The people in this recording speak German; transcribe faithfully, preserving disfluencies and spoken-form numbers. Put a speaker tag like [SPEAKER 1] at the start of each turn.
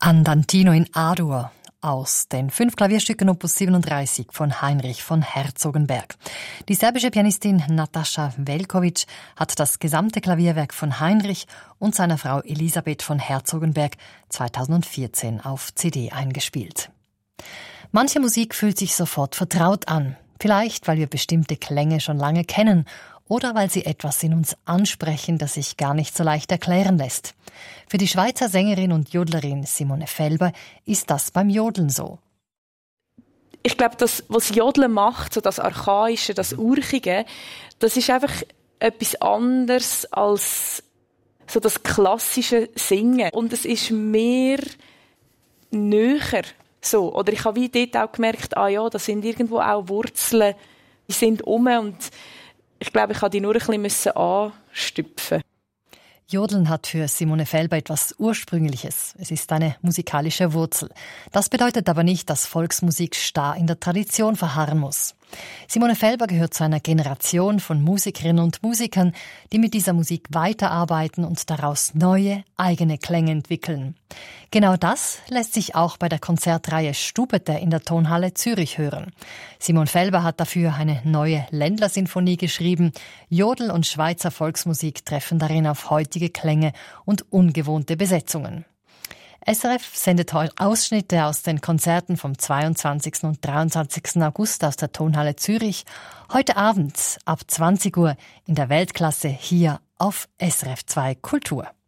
[SPEAKER 1] Andantino in A-Dur aus den fünf Klavierstücken Opus siebenunddreißig von Heinrich von Herzogenberg. Die serbische Pianistin Nataša Veljković hat das gesamte Klavierwerk von Heinrich und seiner Frau Elisabeth von Herzogenberg zweitausendvierzehn auf C D eingespielt. Manche Musik fühlt sich sofort vertraut an. Vielleicht, weil wir bestimmte Klänge schon lange kennen oder weil sie etwas in uns ansprechen, das sich gar nicht so leicht erklären lässt. Für die Schweizer Sängerin und Jodlerin Simone Felber ist das beim Jodeln so.
[SPEAKER 2] Ich glaube, das, was Jodeln macht, so das Archaische, das Urchige, das ist einfach etwas anderes als so das klassische Singen. Und es ist mehr näher so. Oder ich habe wie dort auch gemerkt, ah ja, da sind irgendwo auch Wurzeln, die sind um und ich glaube, ich musste die nur ein bisschen anstüpfen.
[SPEAKER 1] Jodeln hat für Simone Felber etwas Ursprüngliches. Es ist eine musikalische Wurzel. Das bedeutet aber nicht, dass Volksmusik starr in der Tradition verharren muss. Simone Felber gehört zu einer Generation von Musikerinnen und Musikern, die mit dieser Musik weiterarbeiten und daraus neue, eigene Klänge entwickeln. Genau das lässt sich auch bei der Konzertreihe Stubete in der Tonhalle Zürich hören. Simone Felber hat dafür eine neue Ländlersinfonie geschrieben. Jodel und Schweizer Volksmusik treffen darin auf heutige Klänge und ungewohnte Besetzungen. S R F sendet heute Ausschnitte aus den Konzerten vom zweiundzwanzigsten und dreiundzwanzigsten August aus der Tonhalle Zürich. Heute Abend ab zwanzig Uhr in der Weltklasse hier auf S R F zwei Kultur.